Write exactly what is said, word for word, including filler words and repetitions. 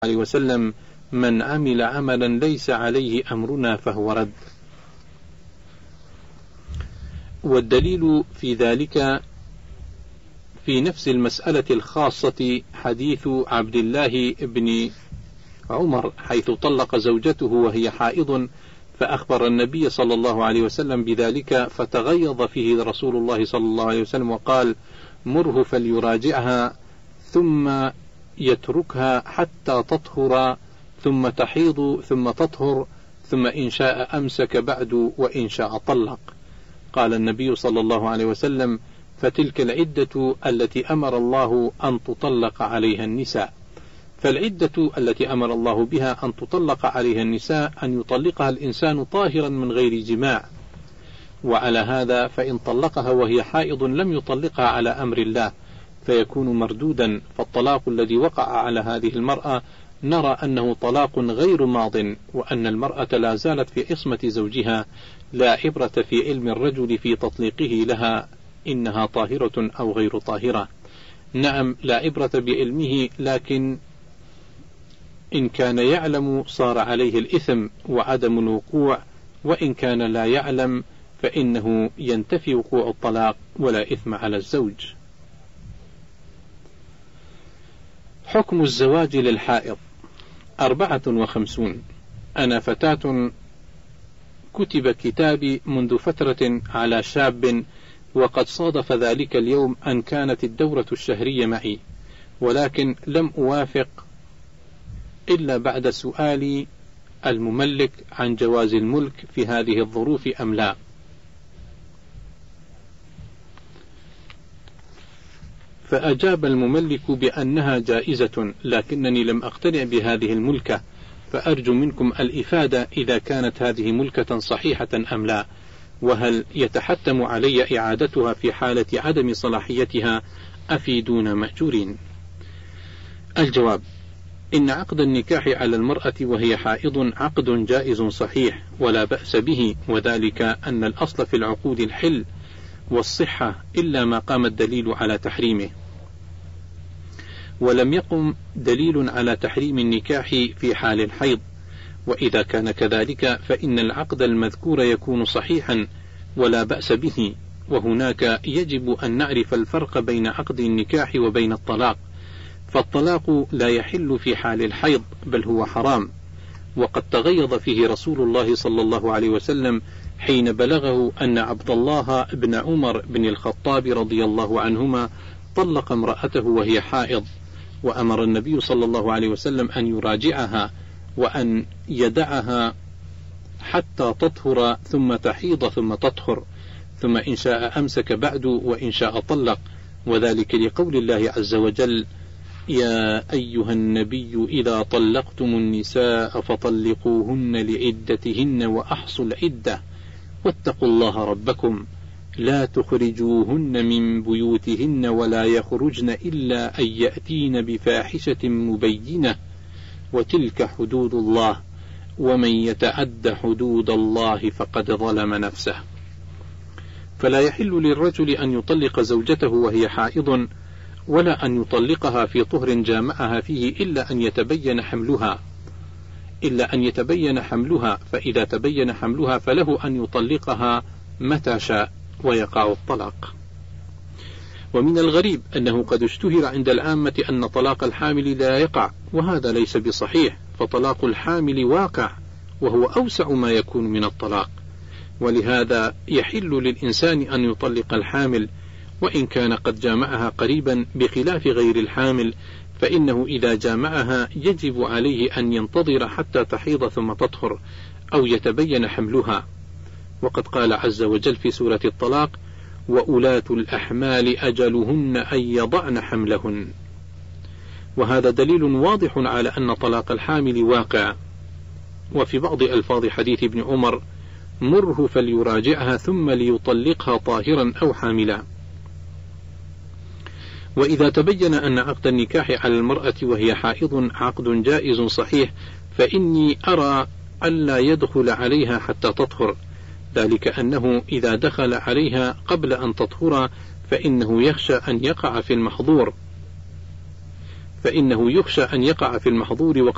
عليه وسلم: من عمل عملا ليس عليه أمرنا فهو رد. والدليل في ذلك في نفس المسألة الخاصة حديث عبد الله بن عمر حيث طلق زوجته وهي حائض، فأخبر النبي صلى الله عليه وسلم بذلك، فتغيظ فيه رسول الله صلى الله عليه وسلم وقال: مره فليراجعها ثم يتركها حتى تطهر ثم تحيض ثم تطهر ثم إن شاء أمسك بعد وإن شاء طلق. قال النبي صلى الله عليه وسلم: فتلك العدة التي أمر الله أن تطلق عليها النساء. فالعدة التي أمر الله بها أن تطلق عليها النساء أن يطلقها الإنسان طاهرا من غير جماع، وعلى هذا فإن طلقها وهي حائض لم يطلقها على أمر الله فيكون مردودا. فالطلاق الذي وقع على هذه المرأة نرى أنه طلاق غير ماض، وأن المرأة لا زالت في عصمة زوجها، لا عبرة في علم الرجل في تطليقه لها إنها طاهرة أو غير طاهرة. نعم لا عبرة بعلمه، لكن إن كان يعلم صار عليه الإثم وعدم الوقوع، وإن كان لا يعلم فإنه ينتفي وقوع الطلاق ولا إثم على الزوج. حكم الزواج للحائض. أربعة وخمسون. أنا فتاة كتب كتابي منذ فترة على شاب، وقد صادف ذلك اليوم أن كانت الدورة الشهرية معي، ولكن لم أوافق إلا بعد سؤال المملك عن جواز الملك في هذه الظروف أم لا. فأجاب المملك بأنها جائزة، لكنني لم أقتنع بهذه الملكة، فأرجو منكم الإفادة إذا كانت هذه ملكة صحيحة أم لا، وهل يتحتم علي إعادتها في حالة عدم صلاحيتها؟ أفيدون مأجورين. الجواب: إن عقد النكاح على المرأة وهي حائض عقد جائز صحيح ولا بأس به، وذلك أن الأصل في العقود الحل والصحة إلا ما قام الدليل على تحريمه، ولم يقم دليل على تحريم النكاح في حال الحيض. وإذا كان كذلك فإن العقد المذكور يكون صحيحا ولا بأس به. وهناك يجب أن نعرف الفرق بين عقد النكاح وبين الطلاق، فالطلاق لا يحل في حال الحيض بل هو حرام، وقد تغيظ فيه رسول الله صلى الله عليه وسلم حين بلغه أن عبد الله بن عمر بن الخطاب رضي الله عنهما طلق امرأته وهي حائض، وأمر النبي صلى الله عليه وسلم أن يراجعها وأن يدعها حتى تطهر ثم تحيض ثم تطهر ثم إن شاء أمسك بعد وإن شاء طلق، وذلك لقول الله عز وجل: يا أيها النبي إذا طلقتم النساء فطلقوهن لعدتهن وأحصوا العدة واتقوا الله ربكم لا تخرجوهن من بيوتهن ولا يخرجن إلا أن يأتين بفاحشة مبينة وتلك حدود الله ومن يتعد حدود الله فقد ظلم نفسه. فلا يحل للرجل أن يطلق زوجته وهي حائض، ولا أن يطلقها في طهر جامعها فيه إلا أن يتبين حملها إلا أن يتبين حملها فإذا تبين حملها فله أن يطلقها متى شاء ويقع الطلاق. ومن الغريب أنه قد اشتهر عند العامة أن طلاق الحامل لا يقع، وهذا ليس بصحيح، فطلاق الحامل واقع وهو أوسع ما يكون من الطلاق، ولهذا يحل للإنسان أن يطلق الحامل وإن كان قد جامعها قريبا، بخلاف غير الحامل فإنه إذا جامعها يجب عليه أن ينتظر حتى تحيض ثم تطهر أو يتبين حملها. وقد قال عز وجل في سورة الطلاق: وأولاة الأحمال أجلهن أن يضعن حملهن. وهذا دليل واضح على أن طلاق الحامل واقع. وفي بعض ألفاظ حديث ابن عمر: مره فليراجعها ثم ليطلقها طاهرا أو حاملا. وإذا تبين أن عقد النكاح على المرأة وهي حائض عقد جائز صحيح، فإني أرى ألا يدخل عليها حتى تطهر، ذلك أنه إذا دخل عليها قبل أن تطهر فإنه يخشى أن يقع في المحظور فإنه يخشى أن يقع في المحظور